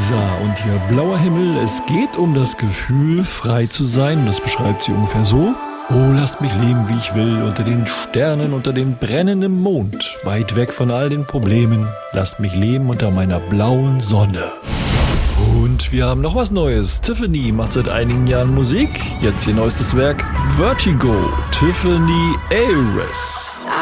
Lisa und ihr blauer Himmel. Es geht um das Gefühl, frei zu sein. Das beschreibt sie ungefähr so. Oh, lasst mich leben, wie ich will, unter den Sternen, unter dem brennenden Mond, weit weg von all den Problemen. Lasst mich leben unter meiner blauen Sonne. Und wir haben noch was Neues. Tiffany macht seit einigen Jahren Musik. Jetzt ihr neuestes Werk Vertigo. Tiffany Ayres.